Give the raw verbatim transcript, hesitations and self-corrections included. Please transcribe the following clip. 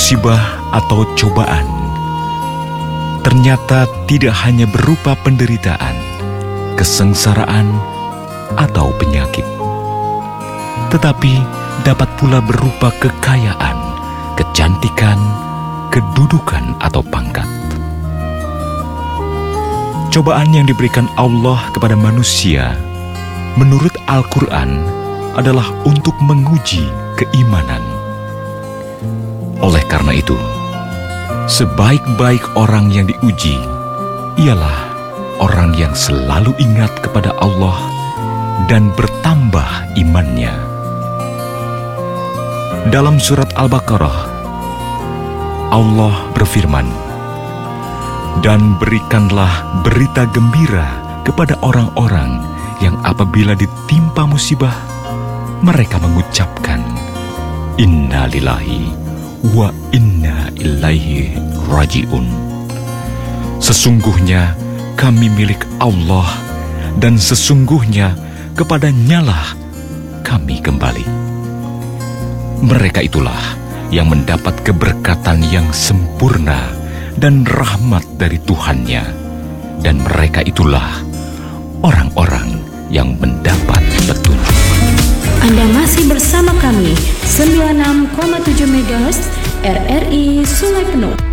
Musibah atau cobaan ternyata tidak hanya berupa penderitaan, kesengsaraan, atau penyakit, tetapi dapat pula berupa kekayaan, kecantikan, kedudukan, atau pangkat. Cobaan yang diberikan Allah kepada manusia menurut Al-Quran adalah untuk menguji keimanan. Oleh karena itu, sebaik-baik orang yang diuji ialah orang yang selalu ingat kepada Allah dan bertambah imannya. Dalam surat Al-Baqarah, Allah berfirman, "Dan berikanlah berita gembira kepada orang-orang yang apabila ditimpa musibah, mereka mengucapkan, Inna lillahi wa inna ilaihi raji'un. Sesungguhnya kami milik Allah dan sesungguhnya kepada-Nyalah kami kembali." Mereka itulah yang mendapat keberkatan yang sempurna dan rahmat dari Tuhannya, dan mereka itulah orang-orang yang mendapat petunjuk. Anda masih bersama kami sembilan puluh enam koma tujuh megahertz R R I Sungai Penuh.